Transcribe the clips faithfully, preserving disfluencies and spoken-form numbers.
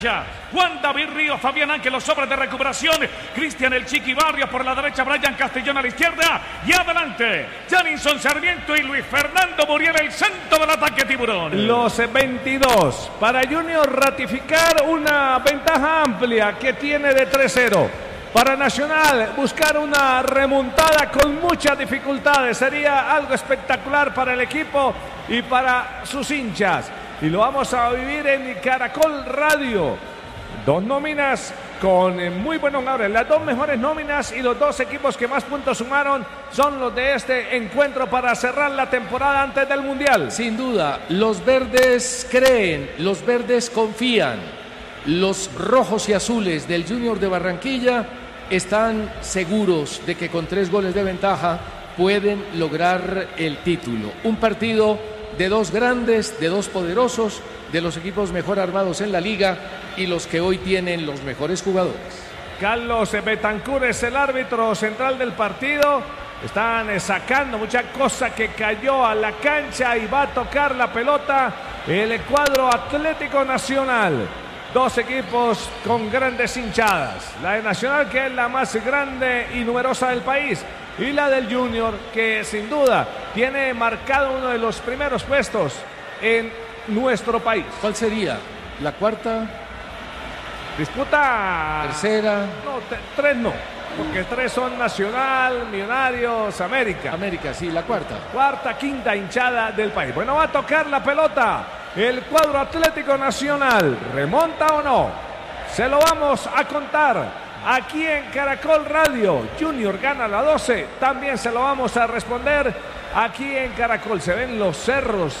Ya. Juan David Ríos, Fabián Ángel, los hombres de recuperación, Cristian El Chiqui Barrios por la derecha, Brian Castellón a la izquierda y adelante Janinson Sarmiento y Luis Fernando Muriel, el centro del ataque tiburón. Los veintidós para Junior ratificar una ventaja amplia que tiene de tres cero. Para Nacional buscar una remontada con muchas dificultades, sería algo espectacular para el equipo y para sus hinchas. Y lo vamos a vivir en Caracol Radio. Dos nóminas con muy buenos nombres. Las dos mejores nóminas y los dos equipos que más puntos sumaron son los de este encuentro para cerrar la temporada antes del Mundial. Sin duda, los verdes creen, los verdes confían. Los rojos y azules del Junior de Barranquilla están seguros de que con tres goles de ventaja pueden lograr el título. Un partido de dos grandes, de dos poderosos, de los equipos mejor armados en la liga y los que hoy tienen los mejores jugadores. Carlos Betancur es el árbitro central del partido. Están sacando mucha cosa que cayó a la cancha y va a tocar la pelota el cuadro Atlético Nacional. Dos equipos con grandes hinchadas. La de Nacional, que es la más grande y numerosa del país, y la del Junior, que sin duda tiene marcado uno de los primeros puestos en nuestro país. ¿Cuál sería? ¿La cuarta? Disputa... ¿Tercera? No, te, tres no, porque tres son Nacional, Millonarios, América. América, sí, la cuarta. Cuarta, quinta hinchada del país. Bueno, va a tocar la pelota el cuadro Atlético Nacional. ¿Remonta o no? Se lo vamos a contar aquí en Caracol Radio. Junior gana la doce. También se lo vamos a responder aquí en Caracol. Se ven los cerros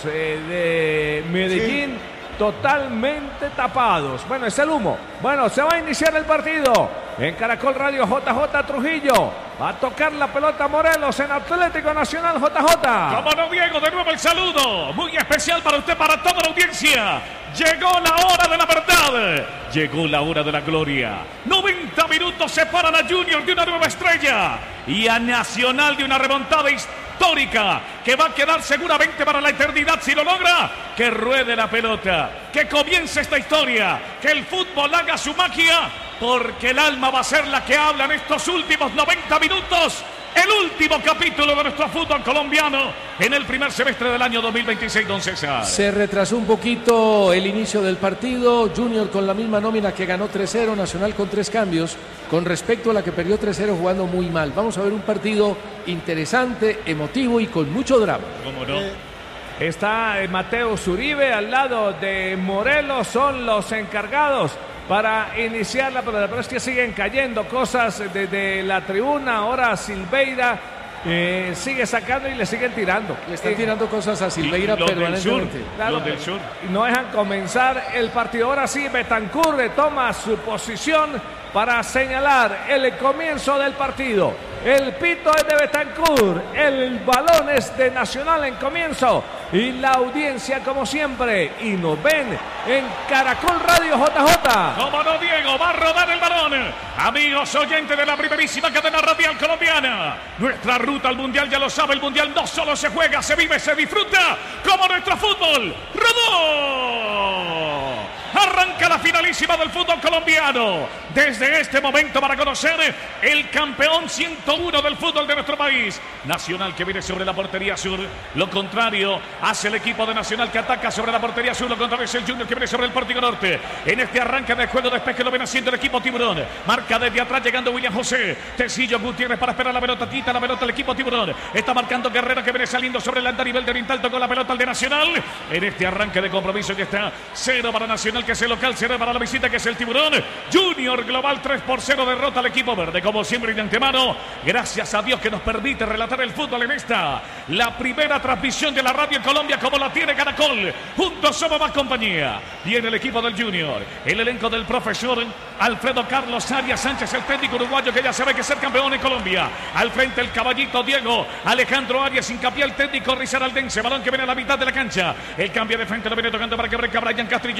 eh, de Medellín, sí, totalmente tapados. Bueno, es el humo. Bueno, se va a iniciar el partido en Caracol Radio. J J Trujillo va a tocar la pelota Morelos en Atlético Nacional. J J. Como no, Diego, de nuevo el saludo muy especial para usted, para toda la audiencia. Llegó la hora de la verdad, llegó la hora de la gloria. noventa minutos separan a Junior de una nueva estrella y a Nacional de una remontada histórica que va a quedar seguramente para la eternidad si lo logra. Que ruede la pelota, que comience esta historia, que el fútbol haga su magia, porque el alma va a ser la que habla en estos últimos noventa minutos. El último capítulo de nuestro fútbol colombiano en el primer semestre del año dos mil veintiséis, don César. Se retrasó un poquito el inicio del partido. Junior con la misma nómina que ganó tres cero, Nacional con tres cambios con respecto a la que perdió tres cero jugando muy mal. Vamos a ver un partido interesante, emotivo y con mucho drama. ¿Cómo no? Eh, está Mateo Zuribe al lado de Morelos, son los encargados para iniciar la pelota, pero es que siguen cayendo cosas desde la tribuna. Ahora Silveira eh, sigue sacando y le siguen tirando. Le están eh, tirando cosas a Silveira permanentemente. Claro, los del sur. No dejan comenzar el partido. Ahora sí, Betancur toma su posición para señalar el comienzo del partido. El pito es de Betancur, el balón es de Nacional en comienzo y la audiencia como siempre, y nos ven en Caracol Radio. J J. Como no, Diego, va a rodar el balón. Amigos oyentes de la primerísima cadena radial colombiana, nuestra ruta al Mundial, ya lo sabe, el Mundial no solo se juega, se vive, se disfruta como nuestro fútbol. ¡Rodó! Arranca la finalísima del fútbol colombiano. Desde este momento para conocer el campeón ciento uno del fútbol de nuestro país. Nacional, que viene sobre la portería sur. Lo contrario hace el equipo de Nacional, que ataca sobre la portería sur. Lo contrario es el Junior, que viene sobre el pórtico norte. En este arranque de juego despeje lo viene haciendo el equipo tiburón. Marca desde atrás llegando William José. Tecillo Gutiérrez para esperar la pelota. Quita la pelota el equipo tiburón. Está marcando Guerrero, que viene saliendo sobre el andarivel de Oriental. Tocó la pelota al de Nacional. En este arranque de compromiso que está cero para Nacional, que es el local, cero para la visita, que es el tiburón. Junior global tres por cero, derrota al equipo verde. Como siempre y de antemano, gracias a Dios que nos permite relatar el fútbol en esta, la primera transmisión de la radio en Colombia, como la tiene Caracol. Juntos somos más compañía. Viene el equipo del Junior, el elenco del profesor Alfredo Carlos Arias Sánchez, el técnico uruguayo que ya sabe que es ser campeón en Colombia. Al frente el caballito Diego Alejandro Arias, hincapié el técnico Rizaraldense. Balón que viene a la mitad de la cancha. El cambio de frente lo viene tocando para que breca Brian Castrillón. La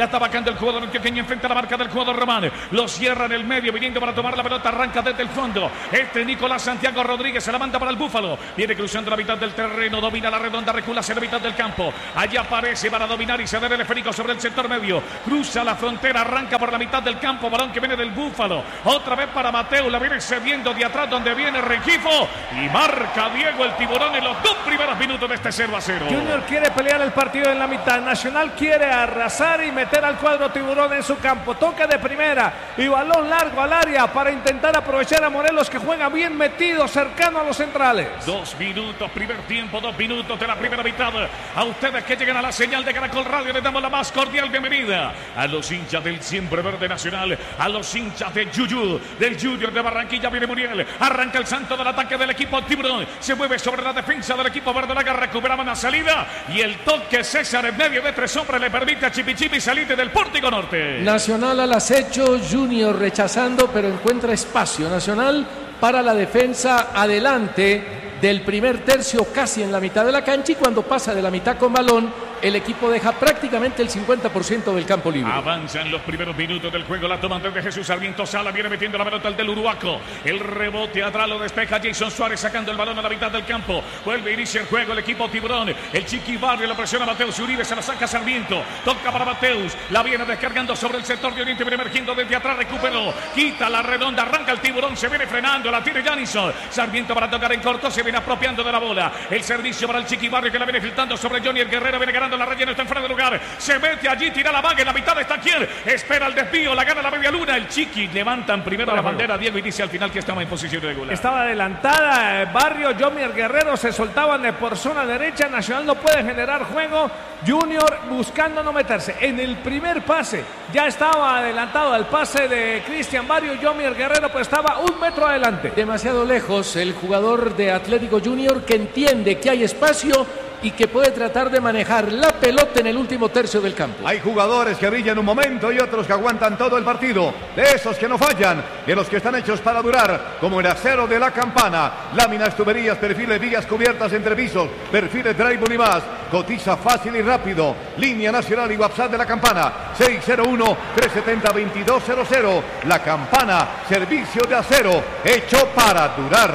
está vacando el jugador antioqueño enfrente a la marca del jugador Román. Lo cierra en el medio, viniendo para tomar la pelota. Arranca desde el fondo. Este Nicolás Santiago Rodríguez se la manda para el Búfalo. Viene cruzando la mitad del terreno. Domina la redonda, recula hacia la mitad del campo. Allá aparece para dominar y ceder el esférico sobre el sector medio. Cruza la frontera, arranca por la mitad del campo. Balón que viene del Búfalo. Otra vez para Mateo. La viene cediendo de atrás donde viene Rengifo. Y marca Diego el Tiburón en los dos primeros minutos de este cero a cero. Junior quiere pelear el partido en la mitad. Nacional quiere arrasar y meter al cuadro Tiburón en su campo. Toque de primera y balón largo al área para intentar aprovechar a Morelos, que juega bien metido, cercano a los centrales. Dos minutos, primer tiempo, dos minutos de la primera mitad. A ustedes que llegan a la señal de Caracol Radio, les damos la más cordial bienvenida. A los hinchas del Siempre Verde Nacional, a los hinchas de Yuyu, del Junior de Barranquilla. Viene Muriel, arranca el santo del ataque del equipo Tiburón. Se mueve sobre la defensa del equipo verdolaga, recuperaba una salida y el toque César en medio de tres hombres le permite a Chipichipi salir del Pórtico Norte. Nacional al acecho, Junior rechazando, pero encuentra espacio Nacional para la defensa adelante del primer tercio, casi en la mitad de la cancha, y cuando pasa de la mitad con balón, el equipo deja prácticamente el cincuenta por ciento del campo libre. Avanzan los primeros minutos del juego. La toma de Jesús Sarmiento Sala. Viene metiendo la pelota al del Uruguaco. El rebote atrás lo despeja Jason Suárez, sacando el balón a la mitad del campo. Vuelve a iniciar el juego el equipo Tiburón. El Chiqui Barrio la presiona a Mateus Uribe. Se la saca Sarmiento. Toca para Mateus. La viene descargando sobre el sector de Oriente. Viene emergiendo desde atrás. Recuperó. Quita la redonda. Arranca el Tiburón. Se viene frenando. La tiene Janison. Sarmiento para tocar en corto. Se viene apropiando de la bola. El servicio para el Chiqui Barrio, que la viene filtrando sobre Johnny el Guerrero. Viene ganando la raya. Está en fuera de lugar. Se mete allí. Tira la vaga. En la mitad está quien. Espera el desvío. La gana la media luna. El Chiqui levantan primero la bandera. Diego, y dice al final que estaba en posición regular. Estaba adelantada. Barrio, Johnny el Guerrero se soltaban por zona derecha. Nacional no puede generar juego. Junior buscando no meterse. En el primer pase ya estaba adelantado al pase de Cristian Barrio. Johnny el Guerrero pues estaba un metro adelante. Demasiado lejos el jugador de Atlético Junior, que entiende que hay espacio y que puede tratar de manejar la pelota en el último tercio del campo. Hay jugadores que brillan un momento y otros que aguantan todo el partido. De esos que no fallan, de los que están hechos para durar, como el acero de la Campana. Láminas, tuberías, perfiles, vías cubiertas entre pisos, perfiles, drywall y más. Cotiza fácil y rápido. Línea nacional y WhatsApp de la Campana. seis cero uno, tres siete cero, dos dos cero cero. La Campana, servicio de acero, hecho para durar.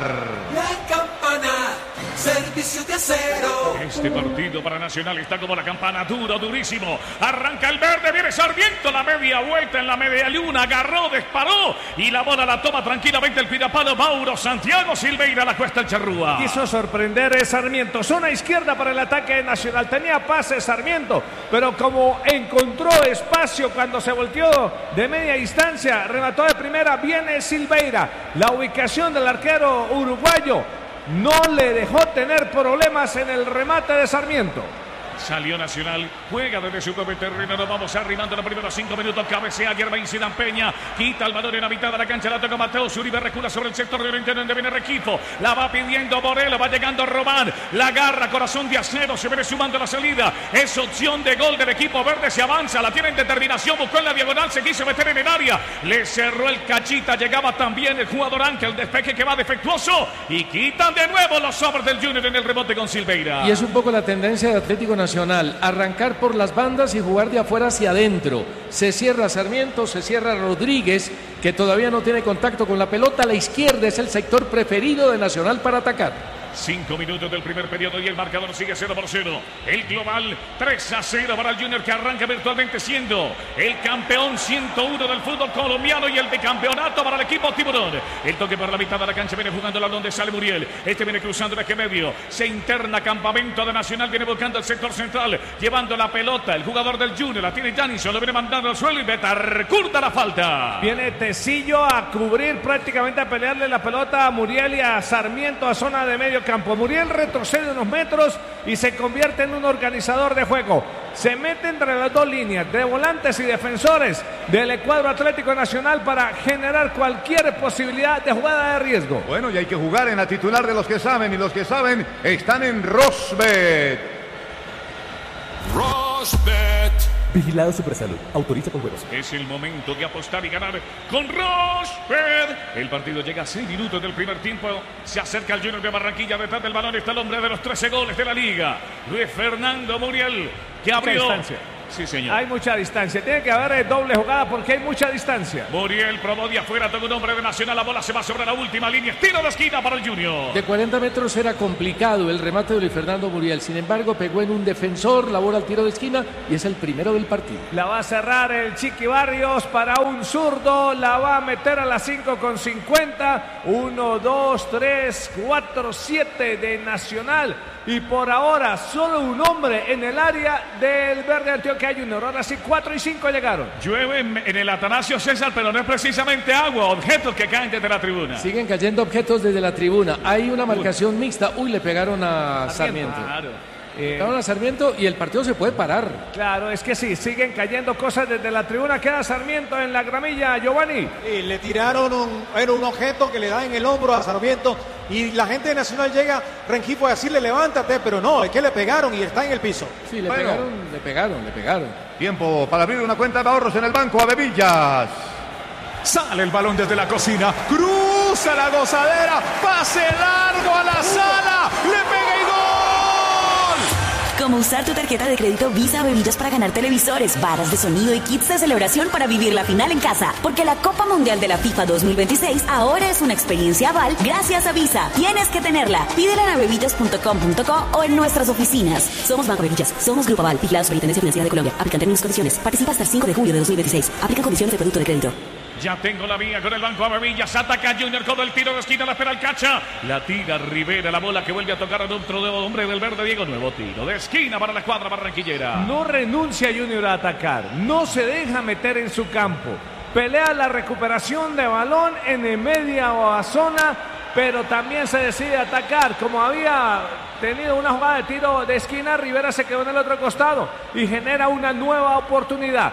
La Campana, servicio de acero. Este partido para Nacional está como la campana, duro, durísimo. Arranca el verde, viene Sarmiento, la media vuelta en la media luna, agarró, disparó y la bola la toma tranquilamente el pirapalo Mauro Santiago Silveira, la cuesta el charrúa. Quiso sorprender a Sarmiento, zona izquierda para el ataque Nacional. Tenía pase Sarmiento, pero como encontró espacio cuando se volteó de media distancia, remató de primera, viene Silveira. La ubicación del arquero uruguayo no le dejó tener problemas en el remate de Sarmiento. Salió Nacional, juega desde su propio terreno. Nos vamos arrimando los primeros cinco minutos. Cabecea Germain Zidane Peña, quita el balón en la mitad de la cancha. La toca Mateo Uribe, recula sobre el sector de Oriente donde viene Rengifo. La va pidiendo Morelos, va llegando Román. La agarra, corazón de acero, se viene sumando la salida. Es opción de gol del equipo verde, se avanza, la tiene en determinación, buscó en la diagonal, se quiso meter en el área. Le cerró el cachita, llegaba también el jugador Ángel, despeje que va defectuoso. Y quitan de nuevo los hombres del Junior en el rebote con Silveira. Y es un poco la tendencia de Atlético Nacional, arrancar por las bandas y jugar de afuera hacia adentro. Se cierra Sarmiento, se cierra Rodríguez, que todavía no tiene contacto con la pelota. A la izquierda es el sector preferido de Nacional para atacar. Cinco minutos del primer periodo y el marcador sigue cero por cero. El global tres a cero para el Junior, que arranca virtualmente siendo el campeón ciento uno del fútbol colombiano y el bicampeonato para el equipo Tiburón. El toque por la mitad de la cancha, viene jugando la donde sale Muriel. Este viene cruzando el eje medio, se interna campamento de Nacional, viene buscando el sector central, llevando la pelota. El jugador del Junior la tiene Janison, lo viene mandando al suelo y Betar curta la falta. Viene Tecillo a cubrir, prácticamente a pelearle la pelota a Muriel y a Sarmiento a zona de medio campo. Muriel retrocede unos metros y se convierte en un organizador de juego. Se mete entre las dos líneas de volantes y defensores del cuadro Atlético Nacional para generar cualquier posibilidad de jugada de riesgo. Bueno, y hay que jugar en la titular de los que saben, y los que saben están en Rosbet. Rosbet. Vigilado Supersalud. Autoriza con juegos. Es el momento de apostar y ganar con Rosbet. El partido llega a seis minutos del primer tiempo. Se acerca el Junior de Barranquilla. Detrás del balón está el hombre de los trece goles de la liga, Luis Fernando Muriel, que abrió. Sí, señor. Hay mucha distancia. Tiene que haber eh, doble jugada porque hay mucha distancia. Muriel probó de afuera, todo un hombre de Nacional. La bola se va sobre la última línea. Tiro de esquina para el Junior. De cuarenta metros era complicado el remate de Luis Fernando Muriel. Sin embargo, pegó en un defensor, la bola al tiro de esquina y es el primero del partido. La va a cerrar el Chiqui Barrios para un zurdo. La va a meter a las cinco con cincuenta. uno, dos, tres, cuatro, siete de Nacional. Y por ahora solo un hombre en el área del Verde Antioquia Junior. Ahora sí, cuatro y cinco llegaron. Llueve en el Atanasio César, pero no es precisamente agua, objetos que caen desde la tribuna. Siguen cayendo objetos desde la tribuna. Hay una marcación mixta. Uy, le pegaron a Sarmiento. Claro. Eh, a Sarmiento y el partido se puede parar. Claro, es que sí, siguen cayendo cosas desde la tribuna. Queda Sarmiento en la gramilla, Giovanni. Sí, le tiraron un, era un objeto que le da en el hombro a Sarmiento y la gente de Nacional llega, Rengifo, a decirle levántate, pero no, es que le pegaron y está en el piso. Sí, le bueno. pegaron, le pegaron, le pegaron. Tiempo para abrir una cuenta de ahorros en el banco a Bebillas. Sale el balón desde la cocina, cruza la gozadera, pase largo a la sala, le pega y gol. Cómo usar tu tarjeta de crédito Visa Bebillas para ganar televisores, varas de sonido y kits de celebración para vivir la final en casa. Porque la Copa Mundial de la FIFA dos mil veintiséis ahora es una experiencia aval gracias a Visa. Tienes que tenerla. Pídela en bebillas punto com punto co o en nuestras oficinas. Somos Banco Bebillas. Somos Grupo Aval. Vigilados por Superintendencia Financiera de Colombia. Aplican términos y condiciones. Participa hasta el cinco de julio de dos mil veintiséis. Aplican condiciones de producto de crédito. Ya tengo la vía con el banco a Bebillas. Ataca Junior con el tiro de esquina. La espera el Cacha. La tira Rivera. La bola que vuelve a tocar a otro hombre del verde. Diego, nuevo tiro de esquina para la escuadra barranquillera. No renuncia Junior a atacar. No se deja meter en su campo. Pelea la recuperación de balón en el media o a zona, pero también se decide atacar. Como había tenido una jugada de tiro de esquina, Rivera se quedó en el otro costado y genera una nueva oportunidad.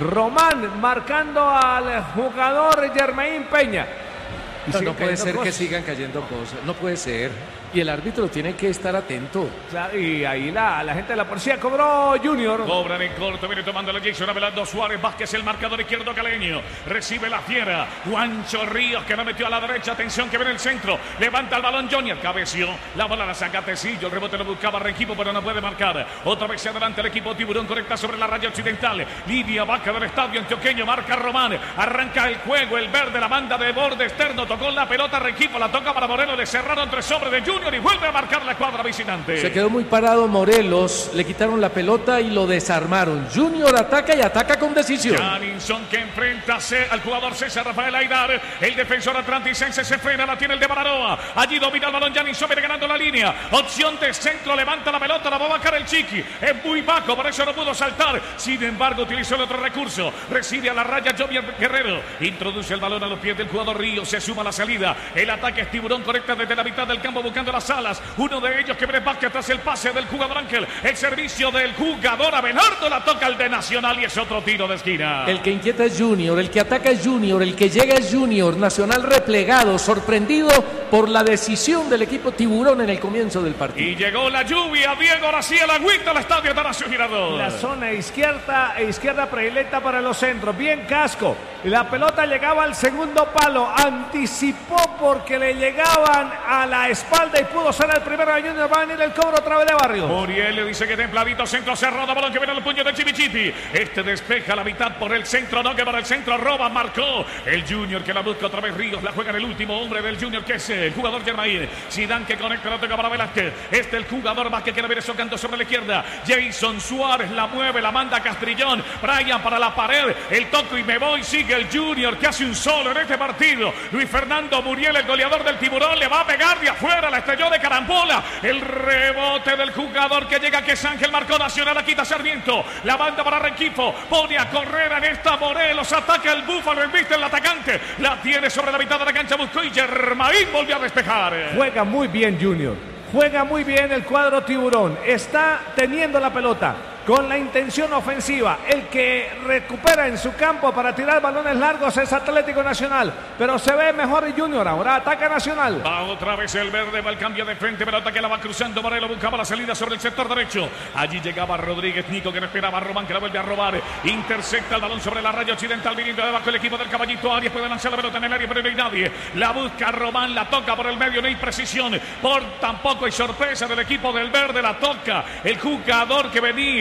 Román marcando al jugador Germain Peña. No, no puede ser cosas. Que sigan cayendo cosas, no puede ser. Y el árbitro tiene que estar atento. Claro, y ahí la, la gente de la policía cobró Junior. Cobran en corto, viene tomando la Jason Abelardo Suárez Vázquez, el marcador izquierdo caleño. Recibe la fiera. Juancho Ríos que no metió a la derecha. Atención que viene el centro. Levanta el balón Junior. Cabeció. La bola la saca Tecillo. El rebote lo buscaba Rengifo, pero no puede marcar. Otra vez se adelanta el equipo Tiburón. Conecta sobre la raya occidental. Lidia Vaca del estadio antioqueño. Marca Román. Arranca el juego. El verde, la banda de borde externo. Tocó la pelota Rengifo. La toca para Moreno. Le cerraron tres hombres de Junior y vuelve a marcar la escuadra visitante. Se quedó muy parado Morelos, le quitaron la pelota y lo desarmaron. Junior ataca y ataca con decisión. Janinson que enfrenta al jugador César Rafael Aidar. El defensor atlanticense se frena, la tiene el de Bararoa. Allí domina el balón Janinson, viene ganando la línea. Opción de centro, levanta la pelota, la va a bajar el Chiqui. Es muy bajo, por eso no pudo saltar. Sin embargo, utilizó el otro recurso. Recibe a la raya Jovier Guerrero. Introduce el balón a los pies del jugador Río. Se suma a la salida. El ataque es Tiburón, conecta desde la mitad del campo buscando las alas. Uno de ellos que viene Vázquez tras el pase del jugador Ángel. El servicio del jugador Abelardo, la toca el de Nacional y es otro tiro de esquina. El que inquieta es Junior, el que ataca es Junior, el que llega es Junior. Nacional replegado, sorprendido por la decisión del equipo Tiburón en el comienzo del partido. Y llegó la lluvia, Diego, ahora sí el agüita al estadio Atanasio Girardot. La zona izquierda e izquierda predilecta para los centros. Bien Casco. La pelota llegaba al segundo palo. Anticipó porque le llegaban a la espalda y pudo ser el primero de Junior. Va a venir el cobro otra vez de Barrios. Muriel le dice que templadito, centro cerrado, balón que viene al puño del Chipichipi. Este despeja la mitad por el centro, no que para el centro, roba, marcó el Junior que la busca otra vez Ríos, la juega en el último hombre del Junior que es el jugador Germain. Zidane que conecta, la toca para Velázquez. Este el jugador Vázquez que la viene socando sobre la izquierda. Jason Suárez la mueve, la manda a Castrillón. Brian para la pared, el toco y me voy, sigue el Junior que hace un solo en este partido. Luis Fernando Muriel, el goleador del Tiburón, le va a pegar de afuera, la estrelló de carambola. El rebote del jugador que llega, que es Ángel, marcó Nacional, la quita Sarmiento, la banda para Rengifo, pone a correr en esta Morelos, ataca el Búfalo, embiste el atacante, la tiene sobre la mitad de la cancha, buscó y Germain volvió a despejar. Juega muy bien Junior, juega muy bien el cuadro Tiburón, está teniendo la pelota con la intención ofensiva. El que recupera en su campo para tirar balones largos es Atlético Nacional, pero se ve mejor el Junior. Ahora ataca Nacional. Va otra vez el verde, va el cambio de frente, pelota que la va cruzando. Morelo buscaba la salida sobre el sector derecho. Allí llegaba Rodríguez Nico que no esperaba a Román, que la vuelve a robar. Intercepta el balón sobre la raya occidental, viniendo debajo el equipo del Caballito Arias. Puede lanzar la pelota en el área, pero no hay nadie. La busca Román, la toca por el medio, no hay precisión. Por tampoco hay sorpresa del equipo del verde, la toca el jugador que venía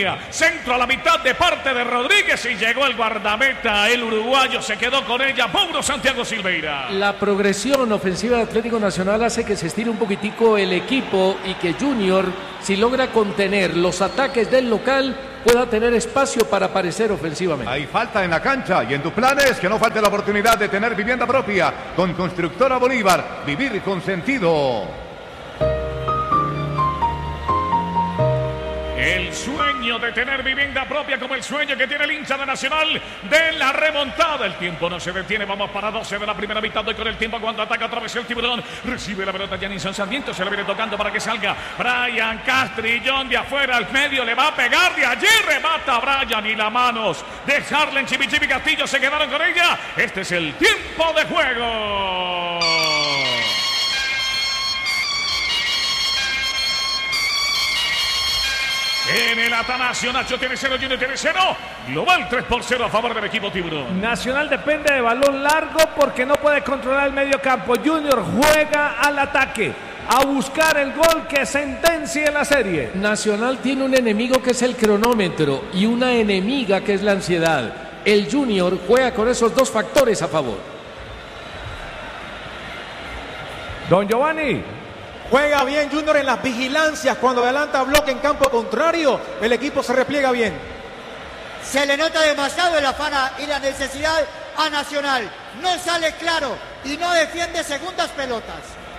línea. Centro a la mitad de parte de Rodríguez y llegó el guardameta. El uruguayo se quedó con ella. Mauro Santiago Silveira. La progresión ofensiva de Atlético Nacional hace que se estire un poquitico el equipo y que Junior, si logra contener los ataques del local, pueda tener espacio para aparecer ofensivamente. Hay falta en la cancha y en tus planes que no falte la oportunidad de tener vivienda propia con Constructora Bolívar. Vivir con sentido. El sueño de tener vivienda propia como el sueño que tiene el hincha de Nacional de la remontada. El tiempo no se detiene. Vamos para doce de la primera mitad. Doy con el tiempo cuando ataca otra vez el Tiburón. Recibe la pelota Janison Sarmiento. Se le viene tocando para que salga Brian Castrillón de afuera al medio. Le va a pegar de allí. Remata Brian y las manos de Harlen Chipichipi Castillo se quedaron con ella. Este es el tiempo de juego. En el Atanasio, Nacho tiene cero, Junior tiene cero. Global tres por cero a favor del equipo Tiburón. Nacional depende de balón largo porque no puede controlar el medio campo. Junior juega al ataque, a buscar el gol que sentencie la serie. Nacional tiene un enemigo que es el cronómetro y una enemiga que es la ansiedad. El Junior juega con esos dos factores a favor. Don Giovanni. Juega bien Junior en las vigilancias. Cuando adelanta bloque en campo contrario, el equipo se repliega bien. Se le nota demasiado el afán y la necesidad a Nacional. No sale claro y no defiende segundas pelotas.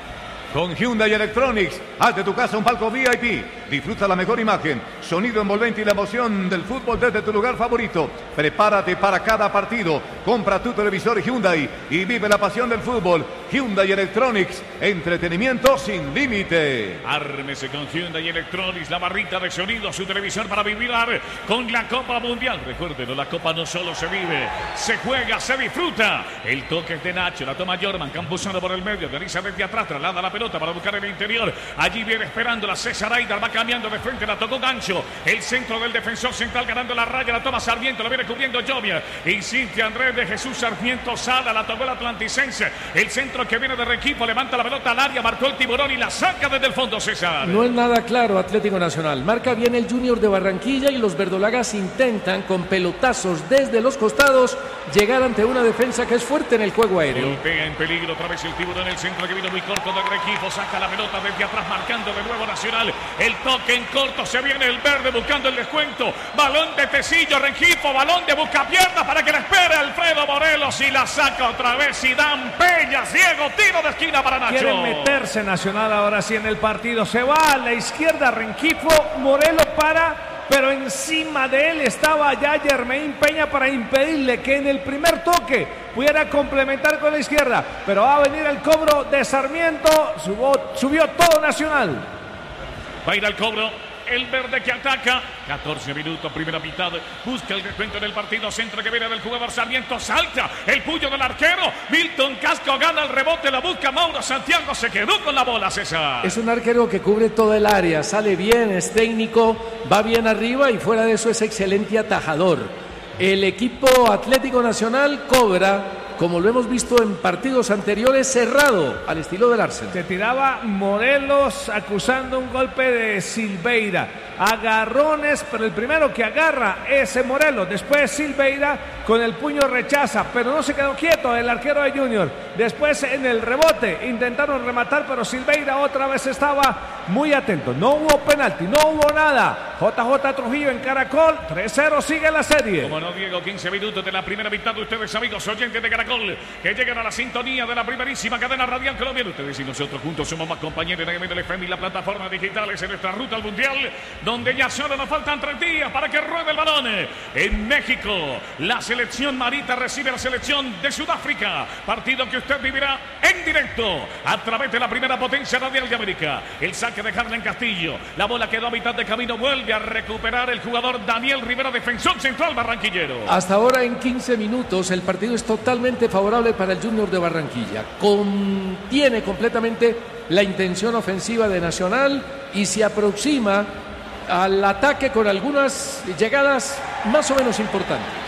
Con Hyundai Electronics, haz de tu casa un palco V I P. Disfruta la mejor imagen, sonido envolvente y la emoción del fútbol desde tu lugar favorito. Prepárate para cada partido. Compra tu televisor Hyundai y vive la pasión del fútbol. Hyundai Electronics, entretenimiento sin límite. Ármese con Hyundai Electronics, la barrita de sonido, su televisor para vibrar con la Copa Mundial. Recuérdenlo, la Copa no solo se vive, se juega, se disfruta. El toque es de Nacho, la toma Jorman, Campuzano por el medio, realiza desde atrás, traslada la pelota para buscar el interior. Allí viene esperando la César Aidar, va cambiando de frente, la tocó Gancho. El centro del defensor central ganando la raya, la toma Sarmiento, la viene cubriendo Llovia. Insiste Andrés de Jesús Sarmiento Sala, la tocó el atlanticense. El centro que viene de Requipo, levanta la pelota al área, marcó el Tiburón y la saca desde el fondo César. No es nada claro Atlético Nacional. Marca bien el Junior de Barranquilla y los verdolagas intentan con pelotazos desde los costados llegar ante una defensa que es fuerte en el juego aéreo. Golpea en peligro otra vez el Tiburón, el centro que vino muy corto del Requipo, saca la pelota desde atrás marcando de nuevo Nacional. El toque en corto, se viene el verde buscando el descuento. Balón de Tecillo, Requipo, balón de buscapiernas para que le espere Alfredo Morelos y la saca otra vez y Dan Peña, ciego, tiro de esquina para Nacho. Quiere meterse Nacional ahora sí en el partido. Se va a la izquierda Requipo, Morelos para, pero encima de él estaba ya Germain Peña para impedirle que en el primer toque pudiera complementar con la izquierda. Pero va a venir el cobro de Sarmiento, subió, subió todo Nacional. Va a ir al cobro. El verde que ataca, catorce minutos, primera mitad, busca el descuento en el partido, centro que viene del jugador Sarmiento, salta el puño del arquero, Milton Casco gana el rebote, la busca Mauro Santiago, se quedó con la bola César. Es un arquero que cubre todo el área, sale bien, es técnico, va bien arriba y fuera de eso es excelente atajador. El equipo Atlético Nacional cobra, como lo hemos visto en partidos anteriores, cerrado al estilo del Arsenal. Se tiraba Morelos acusando un golpe de Silveira. Agarrones, pero el primero que agarra es Morelos. Después Silveira con el puño rechaza, pero no se quedó quieto el arquero de Junior. Después en el rebote intentaron rematar, pero Silveira otra vez estaba muy atento. No hubo penalti, no hubo nada. J J Trujillo en Caracol, tres cero sigue la serie. Como no, Diego, quince minutos de la primera mitad de ustedes, amigos oyentes de Caracol, que llegan a la sintonía de la primerísima cadena radial colombiana. Ustedes y nosotros juntos somos más compañeros en el F M y las plataformas digitales en nuestra ruta al Mundial, donde ya solo nos faltan tres días para que ruede el balón. En México, la selección Marita recibe a la selección de Sudáfrica, partido que usted vivirá en directo a través de la primera potencia radial de América. El saque de Harlen Castillo, la bola quedó a mitad de camino, vuelve a recuperar el jugador Daniel Rivera, defensor central barranquillero. Hasta ahora en quince minutos el partido es totalmente favorable para el Junior de Barranquilla. Contiene completamente la intención ofensiva de Nacional y se aproxima al ataque con algunas llegadas más o menos importantes.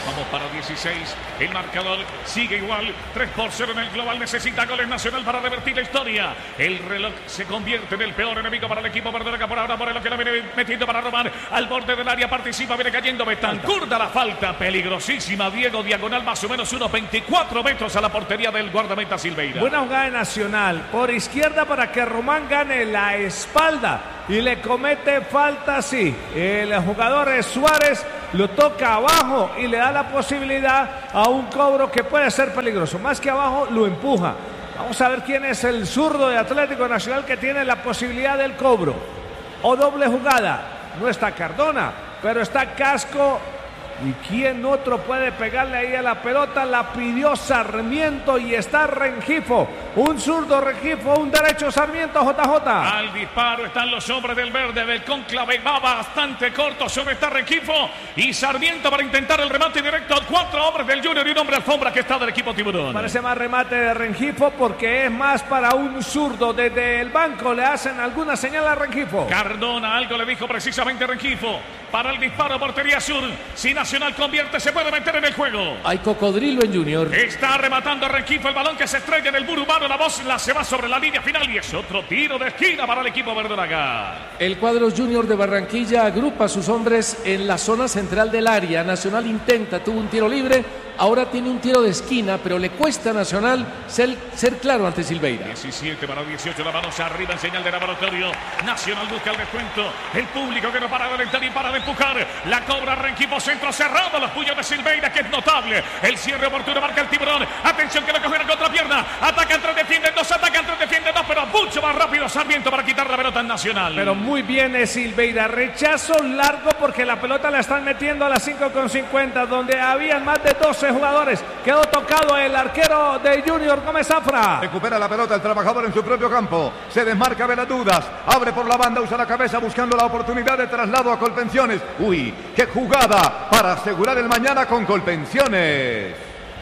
Vamos para dieciséis. El marcador sigue igual. tres por cero en el global. Necesita goles Nacional para revertir la historia. El reloj se convierte en el peor enemigo para el equipo verdolaga. Por ahora Morelos que la viene metiendo para Román. Al borde del área participa. Viene cayendo Betancur. Da la falta peligrosísima. Diego diagonal más o menos unos veinticuatro metros a la portería del guardameta Silveira. Buena jugada de Nacional. Por izquierda para que Román gane la espalda. Y le comete falta, sí. El jugador Suárez lo toca abajo y le da la posibilidad a un cobro que puede ser peligroso. Más que abajo, lo empuja. Vamos a ver quién es el zurdo de Atlético Nacional que tiene la posibilidad del cobro. O doble jugada. No está Cardona, pero está Casco. ¿Y quién otro puede pegarle ahí a la pelota? La pidió Sarmiento y está Rengifo. Un zurdo Rengifo, un derecho Sarmiento, J J. Al disparo están los hombres del verde del cónclave. Va bastante corto sobre esta Rengifo. Y Sarmiento para intentar el remate directo. Cuatro hombres del Junior y un hombre alfombra que está del equipo Tiburón. Parece más remate de Rengifo porque es más para un zurdo. Desde el banco le hacen alguna señal a Rengifo. Cardona algo le dijo precisamente Rengifo. Para el disparo portería sur. Si Nacional convierte, se puede meter en el juego. Hay cocodrilo en Junior. Está rematando Rengifo el balón que se estrella en el muro humano. La voz la se va sobre la línea final y es otro tiro de esquina para el equipo verdolaga. El cuadro Junior de Barranquilla agrupa a sus hombres en la zona central del área. Nacional intenta, tuvo un tiro libre. Ahora tiene un tiro de esquina, pero le cuesta a Nacional ser, ser claro ante Silveira. diecisiete para dieciocho, la mano arriba en señal de laboratorio. Nacional busca el descuento. El público que no para de alentar y para de empujar. La cobra Rengifo, centro cerrado. Los puños de Silveira, que es notable. El cierre oportuno marca el Tiburón. Atención que lo coge en contrapierna. Atacan tres, defienden dos, atacan tres, defienden dos, pero mucho más rápido Sarmiento para quitar la pelota en Nacional. Pero muy bien es Silveira. Rechazo largo porque la pelota la están metiendo a las cinco con cincuenta, donde habían más de doce jugadores. Quedó tocado el arquero de Junior Gómez Zafra. Recupera la pelota el trabajador en su propio campo. Se desmarca de las dudas. Abre por la banda, usa la cabeza buscando la oportunidad de traslado a Colpensiones. Uy, qué jugada para asegurar el mañana con Colpensiones.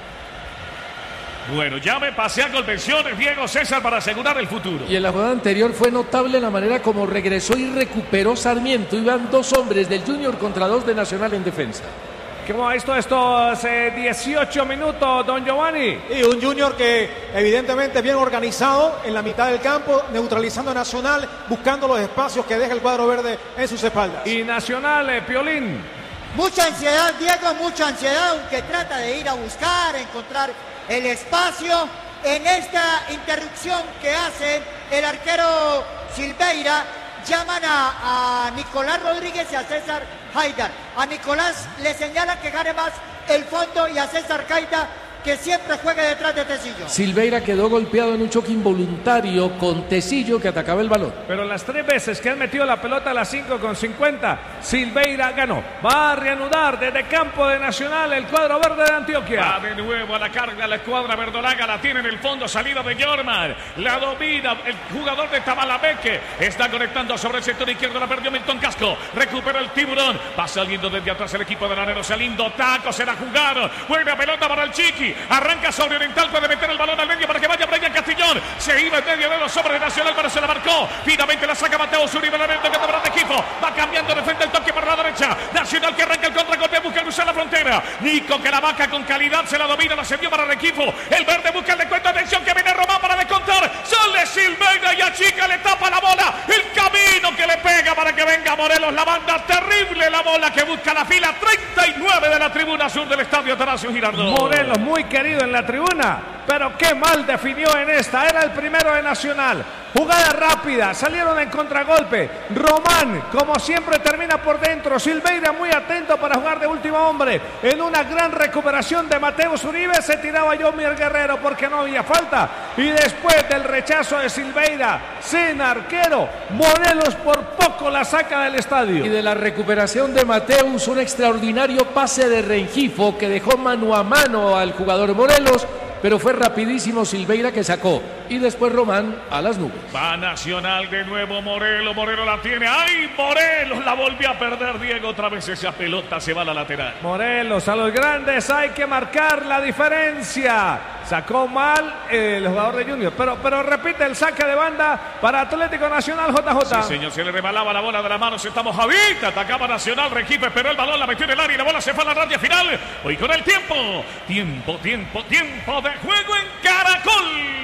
Bueno, ya me pasé a Colpensiones, Diego César, para asegurar el futuro. Y en la jugada anterior fue notable la manera como regresó y recuperó Sarmiento. Iban dos hombres del Junior contra dos de Nacional en defensa. ¿Cómo ha visto estos eh, dieciocho minutos, don Giovanni? Y un Junior que evidentemente bien organizado en la mitad del campo, neutralizando a Nacional, buscando los espacios que deja el cuadro verde en sus espaldas. Y Nacional, eh, Piolín. Mucha ansiedad, Diego, mucha ansiedad, aunque trata de ir a buscar, encontrar el espacio en esta interrupción que hace el arquero Silveira. Llaman a, a Nicolás Rodríguez y a César Haidar. A Nicolás le señalan que gane más el fondo y a César Haidar que siempre juegue detrás de Tecillo. Silveira quedó golpeado en un choque involuntario con Tecillo que atacaba el balón. Pero las tres veces que han metido la pelota a las cinco con cincuenta, Silveira ganó. Va a reanudar desde campo de Nacional el cuadro verde de Antioquia. Va de nuevo a la carga la escuadra verdolaga, la tiene en el fondo, salida de Yorman. La domina el jugador de Tabalameque. Está conectando sobre el sector izquierdo, la perdió Milton Casco. Recupera el Tiburón. Va saliendo desde atrás el equipo de Lanero. Lindo taco, se la jugaron. Buena pelota para el Chiqui. Arranca sobre Oriental, puede meter el balón al medio para que vaya Brian Castillón. Se iba en medio de los hombres de Nacional, pero se la marcó. Finalmente la saca Mateo Zuribe, la vende que para el equipo. Va cambiando de frente el toque para la derecha. Nacional que arranca el contragolpe, busca cruzar la frontera. Nico que la vaca con calidad, se la domina, la cedió para el equipo. El verde busca el descuento, atención que viene Román para descontar. Sale Silveira y a Chica le tapa la bola. El camino que le pega para que venga Morelos. La banda terrible, la bola que busca la fila treinta y nueve de la tribuna sur del estadio Atanasio Girardot. Morelos muy querido en la tribuna, pero qué mal definió en esta. Era el primero de Nacional. Jugada rápida, salieron en contragolpe. Román, como siempre, termina por dentro. Silveira muy atento para jugar de último hombre. En una gran recuperación de Mateo Zuribe se tiraba Yomier Guerrero porque no había falta. Y después del rechazo de Silveira, sin arquero, Morelos por poco la saca del estadio. Y de la recuperación de Mateus, un extraordinario pase de Rengifo que dejó mano a mano al jugador Morelos. Pero fue rapidísimo Silveira que sacó. Y después Román a las nubes. Va Nacional de nuevo Morelos. Morelos la tiene. ¡Ay, Morelos! La volvió a perder Diego. Otra vez esa pelota se va a la lateral. Morelos, a los grandes hay que marcar la diferencia. Sacó mal eh, el jugador de Junior. Pero, pero repite el saque de banda para Atlético Nacional, J J. Sí, señor, se le rebalaba la bola de las manos. Estamos Javita, atacaba Nacional, Rengifo esperó el balón, la metió en el área y la bola se fue a la raya final. Hoy con el tiempo, tiempo, tiempo, tiempo de juego en Caracol.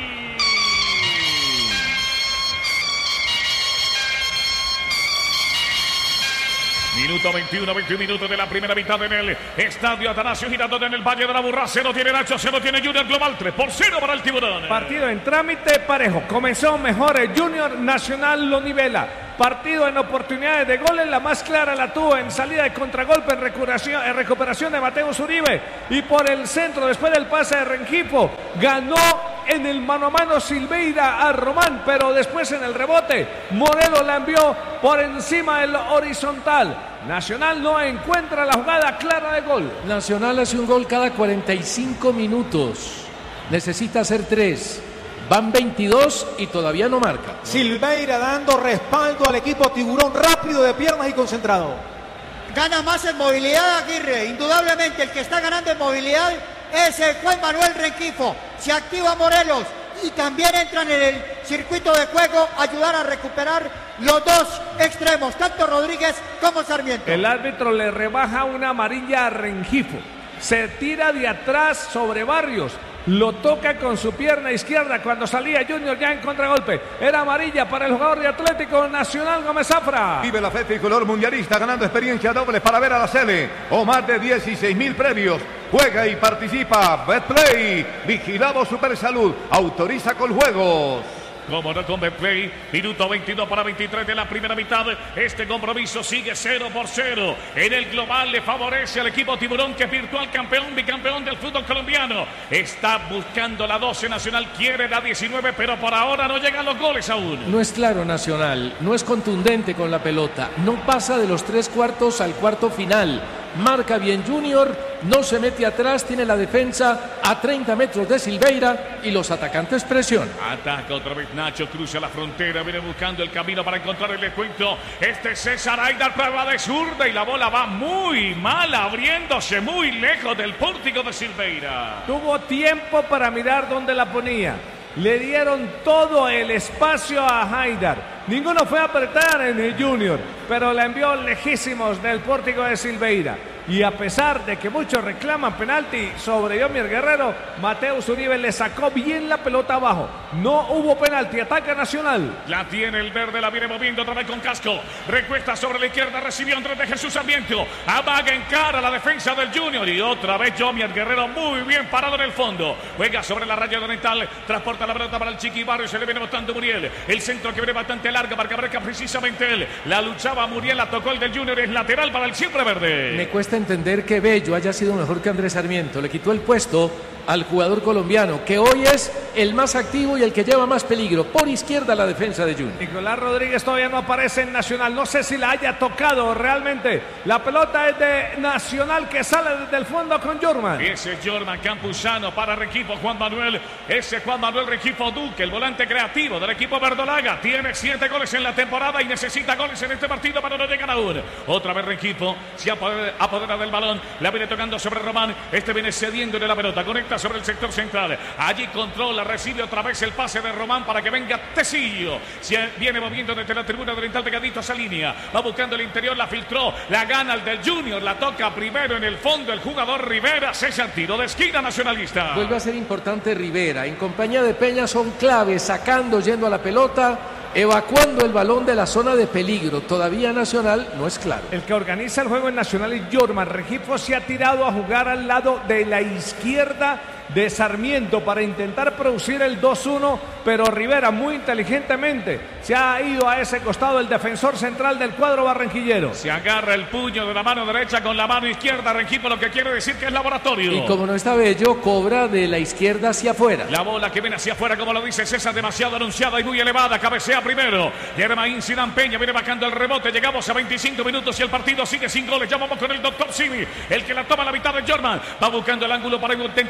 Minuto veintiuno, veintiuno minutos de la primera mitad en el Estadio Atanasio Girardot en el Valle de la Burra. Cero tiene Nacho, cero tiene Junior Global, tres por cero para el Tiburón. Partido en trámite parejo. Comenzó mejor el Junior, Nacional lo nivela. Partido en oportunidades de goles, la más clara la tuvo en salida de contragolpe, en recuperación, en recuperación de Mateus Uribe. Y por el centro, después del pase de Rengifo, ganó en el mano a mano Silveira a Román, pero después en el rebote, Morelos la envió por encima del horizontal. Nacional no encuentra la jugada clara de gol. Nacional hace un gol cada cuarenta y cinco minutos. Necesita hacer tres. Van veintidós y todavía no marca. Silveira dando respaldo al equipo Tiburón, rápido de piernas y concentrado. Gana más en movilidad Aguirre, indudablemente el que está ganando en movilidad es el Juan Manuel Rengifo. Se activa Morelos y también entran en el circuito de juego a ayudar a recuperar los dos extremos, tanto Rodríguez como Sarmiento. El árbitro le rebaja una amarilla a Rengifo. Se tira de atrás sobre Barrios. Lo toca con su pierna izquierda cuando salía Junior ya en contragolpe. Era amarilla para el jugador de Atlético Nacional, Gómez Zafra. Vive la fe tricolor mundialista ganando experiencia doble para ver a la Sele o más de dieciséis mil premios. Juega y participa. Betplay. Vigilado Supersalud. Autoriza con juegos. Como no con Betplay, minuto veintidós para veintitrés de la primera mitad. Este compromiso sigue cero por cero. En el global le favorece al equipo Tiburón, que es virtual campeón, bicampeón del fútbol colombiano. Está buscando la doce Nacional, quiere la diecinueve, pero por ahora no llegan los goles aún. No es claro Nacional, no es contundente con la pelota. No pasa de los tres cuartos al cuarto final. Marca bien Junior, no se mete atrás, tiene la defensa a treinta metros de Silveira y los atacantes presión. Ataca otra vez Nacho, cruza la frontera, viene buscando el camino para encontrar el descuento. Este César Aidar, prueba de zurda y la bola va muy mal, abriéndose muy lejos del pórtico de Silveira. Tuvo tiempo para mirar dónde la ponía. Le dieron todo el espacio a Haidar. Ninguno fue a apretar en el Junior, pero la envió lejísimos del pórtico de Silveira. Y a pesar de que muchos reclaman penalti sobre Yomier Guerrero, Mateus Uribe le sacó bien la pelota abajo. No hubo penalti, ataca Nacional. La tiene el verde, la viene moviendo otra vez con casco. Recuesta sobre la izquierda, recibió Andrés de Jesús Sarmiento. Amaga en cara la defensa del Junior. Y otra vez Yomier Guerrero muy bien parado en el fondo. Juega sobre la raya oriental, transporta la pelota para el Chiqui Barrio, se le viene botando Muriel. El centro que viene bastante larga, marca breca precisamente él. La luchaba Muriel, la tocó el del Junior, es lateral para el siempre verde. Me cuesta entender que Bello haya sido mejor que Andrés Sarmiento. Le quitó el puesto al jugador colombiano, que hoy es el más activo y el que lleva más peligro. Por izquierda la defensa de Junior. Nicolás Rodríguez todavía no aparece en Nacional. No sé si la haya tocado realmente. La pelota es de Nacional, que sale desde el fondo con Jorman. Ese es Jorman Campuzano para el equipo Juan Manuel. Ese Juan Manuel Rengifo Duque, el volante creativo del equipo verdolaga. Tiene siete goles en la temporada y necesita goles en este partido, pero no llegan aún. Otra vez Rengifo se apodera del balón. La viene tocando sobre Román. Este viene cediendo de la pelota. Conecta sobre el sector central. Allí controla, recibe otra vez el pase de Román para que venga Tecillo. Se viene moviendo desde la tribuna oriental pegadito a esa línea. Va buscando el interior, la filtró. La gana el del Junior. La toca primero en el fondo el jugador Rivera. César, tiro de esquina nacionalista. Vuelve a ser importante Rivera. En compañía de Peña son claves, sacando, yendo a la pelota, evacuando el balón de la zona de peligro. Todavía Nacional no es claro. El que organiza el juego en Nacional es Jorman. Rengifo se ha tirado a jugar al lado de la izquierda de Sarmiento para intentar producir el dos uno, pero Rivera muy inteligentemente se ha ido a ese costado, el defensor central del cuadro barranquillero. Se agarra el puño de la mano derecha con la mano izquierda Rengifo, lo que quiere decir que es laboratorio. Y como no está Bello, cobra de la izquierda hacia afuera. La bola que viene hacia afuera, como lo dice César, demasiado anunciada y muy elevada. Cabecea primero Germain Sidán Peña, viene bajando el rebote. Llegamos a veinticinco minutos y el partido sigue sin goles. Ya vamos con el doctor Simi, el que la toma a la mitad de Jorman. Va buscando el ángulo para intentar el remate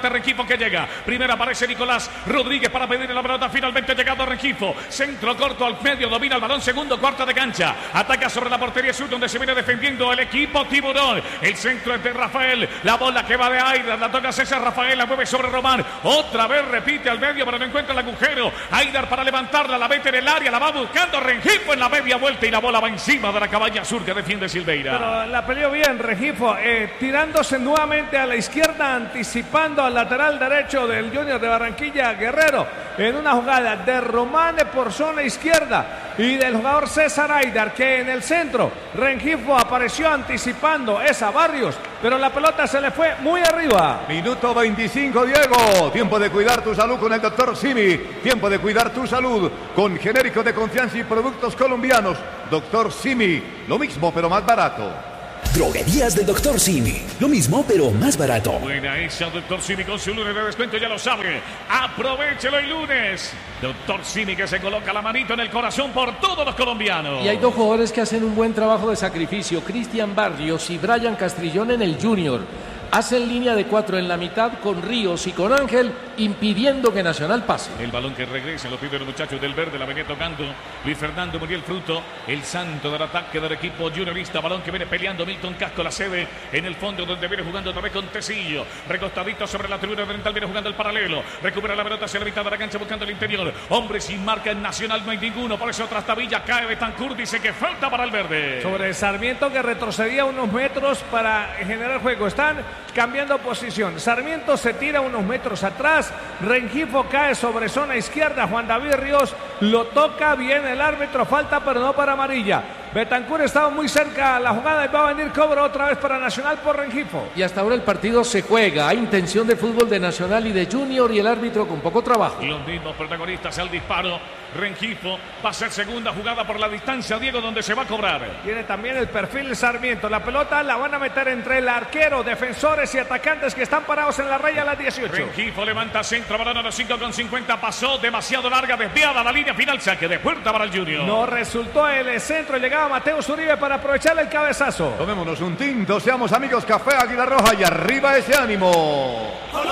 parte Rengifo que llega. Primero aparece Nicolás Rodríguez para pedir la pelota. Finalmente llegado Rengifo. Centro corto al medio, domina el balón. Segundo cuarto de cancha. Ataca sobre la portería sur donde se viene defendiendo el equipo Tiburón. El centro es de Rafael. La bola que va de Aidar. La toca César Rafael. La mueve sobre Román. Otra vez repite al medio pero no encuentra el agujero. Aidar para levantarla. La mete en el área. La va buscando Rengifo en la media vuelta y la bola va encima de la cabaña sur que defiende Silveira. Pero la peleó bien Rengifo. Eh, tirándose nuevamente a la izquierda. Anticipando al lateral derecho del Junior de Barranquilla, Guerrero, en una jugada de Román por zona izquierda y del jugador César Aidar, que en el centro Rengifo apareció anticipando esa Barrios, pero la pelota se le fue muy arriba. Minuto veinticinco, Diego. Tiempo de cuidar tu salud con el doctor Simi. Tiempo de cuidar tu salud con genéricos de confianza y productos colombianos. doctor Simi, lo mismo pero más barato. Droguerías del doctor Simi. Lo mismo, pero más barato. Buena esa, doctor Simi, con su lunes de descuento, ya lo sabe. Aprovechelo el lunes. doctor Simi que se coloca la manito en el corazón por todos los colombianos. Y hay dos jugadores que hacen un buen trabajo de sacrificio. Cristian Barrios y Brian Castrillón en el Junior. Hacen línea de cuatro en la mitad con Ríos y con Ángel, impidiendo que Nacional pase. El balón que regresa, lo piden los muchachos del verde, la venía tocando Luis Fernando Muriel Fruto, el santo del ataque del equipo juniorista. Balón que viene peleando Milton Casco, la sede en el fondo donde viene jugando otra vez con Tecillo. Recostadito sobre la tribuna oriental, viene jugando el paralelo. Recupera la pelota hacia la mitad de la cancha buscando el interior. Hombre sin marca en Nacional no hay ninguno, por eso Trastabilla cae Betancourt, dice que falta para el verde. Sobre Sarmiento que retrocedía unos metros para generar juego. Están cambiando posición. Sarmiento se tira unos metros atrás. Rengifo cae sobre zona izquierda. Juan David Ríos lo toca bien el árbitro. Falta pero no para amarilla. Betancourt estaba muy cerca a la jugada y va a venir cobro otra vez para Nacional por Rengifo. Y hasta ahora el partido se juega. Hay intención de fútbol de Nacional y de Junior y el árbitro con poco trabajo. Los mismos protagonistas al disparo. Rengifo va a ser segunda jugada por la distancia, Diego, donde se va a cobrar. Tiene también el perfil de Sarmiento. La pelota la van a meter entre el arquero, defensores y atacantes que están parados en la raya a las dieciocho. Rengifo levanta centro, balón a los cinco con cincuenta. Pasó demasiado larga, desviada la línea final. Saque de puerta para el Junior. No resultó el centro. Llegaba Mateo Uribe para aprovechar el cabezazo. Tomémonos un tinto, seamos amigos. Café Águila Roja y arriba ese ánimo.